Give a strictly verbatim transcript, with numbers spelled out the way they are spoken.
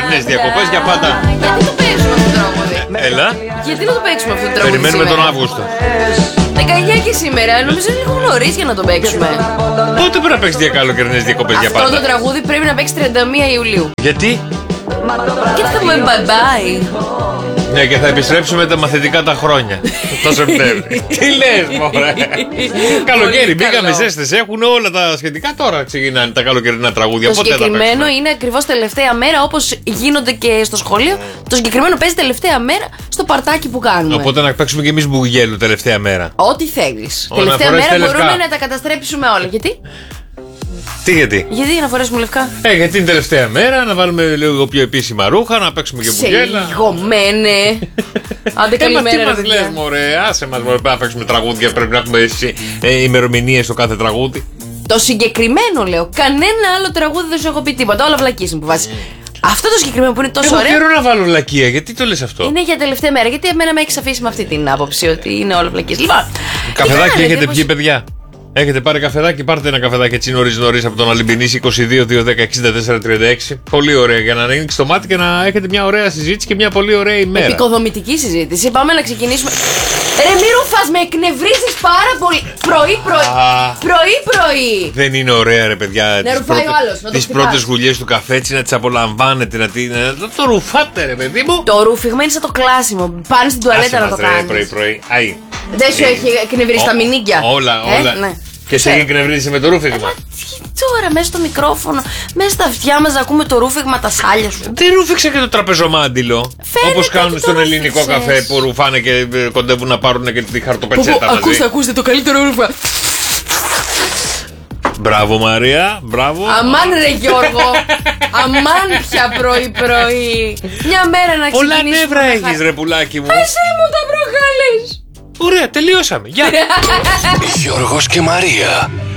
Καιρινές διακοπές για πάντα. Γιατί το παίξουμε αυτό το τραγούδι? Έλα. Γιατί να το παίξουμε αυτό το τραγούδι? Περιμένουμε σήμερα? τον Αύγουστο. δεκαεννιά και σήμερα, νομίζω είναι λίγο νωρίς για να το παίξουμε. Πότε πρέπει να παίξει για καλοκαιρινές διακοπές για Αυτό το πάντα? τραγούδι πρέπει να παίξει τριάντα μία Ιουλίου. Γιατί? Γιατί θα πούμε bye bye. Ναι, και θα επιστρέψουμε τα μαθητικά τα χρόνια. Το Σεπτέμβρη. Τι λες, μωρέ? Καλοκαίρι, μπήκαμε ζέστες. Έχουν όλα τα σχετικά. Τώρα ξεκινάνε τα καλοκαιρινά τραγούδια. Το Πότε θα συγκεκριμένο παίξουμε? είναι ακριβώς τελευταία μέρα, όπως γίνονται και στο σχολείο. Το συγκεκριμένο παίζει τελευταία μέρα στο παρτάκι που κάνουμε. Οπότε να παίξουμε κι εμείς μπουγγέλου τελευταία μέρα. Ό,τι θέλεις. Όλα Τελευταία να μέρα φορέσετε μπορούμε λευκά. να τα καταστρέψουμε όλα. Γιατί? Τι γιατί? Γιατί να φορέσουμε λευκά? Ε, γιατί είναι τελευταία μέρα, να βάλουμε λίγο πιο επίσημα ρούχα, να παίξουμε και Σε μπουγγέλα. λιγωμένε. Άντε καλημέρα, Τι ρε μας παιδιά. λες, μωρέ? Άσε μας, μωρέ, πρέπει να παίξουμε τραγούδια. Πρέπει να έχουμε ε, ημερομηνίες στο κάθε τραγούδι. Το συγκεκριμένο λέω. Κανένα άλλο τραγούδι δεν σου έχω πει τίποτα. Όλα βλακίες μου που βάζει. Αυτό το συγκεκριμένο που είναι τόσο Έχω ωραίο καιρό να βάλω λακκία, γιατί το λες αυτό? είναι για τελευταία μέρα. Γιατί εμένα με έχει αφήσει με αυτή την άποψη ότι είναι όλα βλακίες. Λοιπόν, τι Καφεδάκι κάνετε, έχετε πώς- πιει, παιδιά? Έχετε πάρει καφεδάκι? Πάρτε ένα καφεδάκι έτσι νωρίς νωρίς από τον Αλυμπινίση είκοσι δύο δύο δέκα εξήντα τέσσερα τριάντα έξι. Πολύ ωραία για να ανοίξει το μάτι και να έχετε μια ωραία συζήτηση και μια πολύ ωραία ημέρα. Επικοδομητική συζήτηση. Πάμε να ξεκινήσουμε. Ρε μη ρουφάς, με εκνευρίζεις πάρα πολύ. Πρωί πρωί. Α. Πρωί πρωί. Δεν είναι ωραία, ρε παιδιά. Να ρουφάει ο άλλος, να το τις χτυπάς. πρώτες γουλιές του καφέ, έτσι να τις απολαμβάνετε, να, τι- να, να το ρουφάτε, ρε παιδί μου. Το ρούφιγμα είναι σαν το κλάσιμο. Πάνε στην τουαλέτα Άσε να το μας, ρε, πρωί κάνεις. πρωί. Αϊ. Δεν σου έχει εκνευρίσει τα μηνύκια? Όλα, Ε, όλα. ναι. Και σε Ξέρω. εκνευρίζει με το ρούφιγμα. Τι τώρα μέσα στο μικρόφωνο, μέσα στα αυτιά μας να ακούμε το ρούφιγμα, τα σάλια σου. Δεν ρούφηξα και το τραπεζομάντιλο. Φαίνεται Όπως κάνουν ότι στον το ελληνικό ρούφηξες. καφέ που ρουφάνε και ε, κοντεύουν να πάρουν και τη χαρτοπετσέτα μαζί. Ακούστε, ακούστε το καλύτερο ρούφα. Μπράβο Μαρία, μπράβο. Αμάν ρε Γιώργο. Αμάν πια πρωί πρωί. Μια μέρα να ξεκινήσουμε. Πολλά νεύρα να έχεις χα- ρε πουλάκι μου. Εσύ μου τα προκαλείς. Ωραία, τελείωσαμε. Γεια. Γιώργος και Μαρία.